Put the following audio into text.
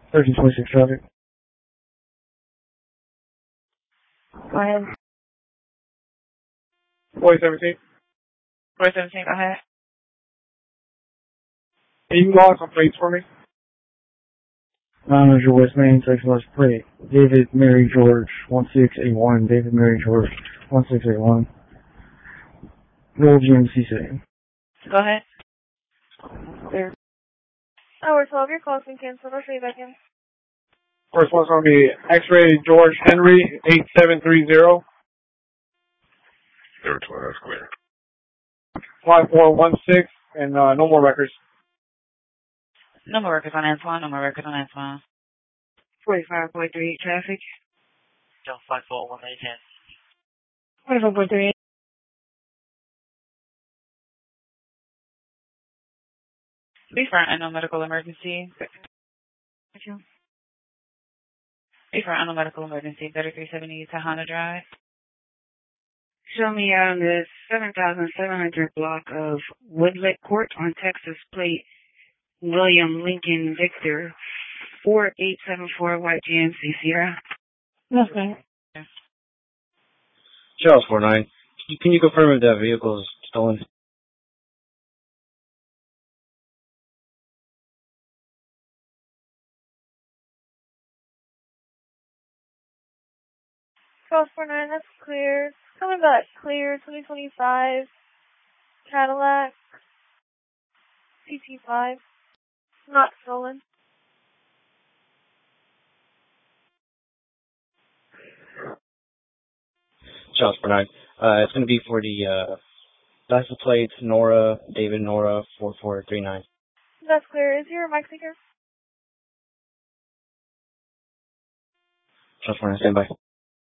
1326 traffic. Go ahead. 4017. 417, go ahead. Can you log some plates for me? Manager West Main, section West plate. David Mary George, 1681. David Mary George, 1681. Roll GMC City. Go ahead. There. Hour 12, your call's been canceled. I'll see you back in. First one's going to be X-ray George Henry, 8730. There, that's clear. 5416, and no more records. No more records on Antoine, no more records on Antoine. 45.3 traffic. Still 5418. 45.3. Be front and no medical emergency. Be front and no medical emergency. 3370 Tahana Drive. Show me on the 7700 block of Woodlet Court on Texas plate William Lincoln Victor 4874 White GMC Sierra. That's right. Charles 49. Can you confirm if that vehicle is stolen? Charles 49, that's clear. Coming back clear, 2025 Cadillac CT5. Not stolen. Charles 49. It's going to be for the license plates Nora, David Nora 4439. That's clear. Is your mic speaker? Charles 49, stand by.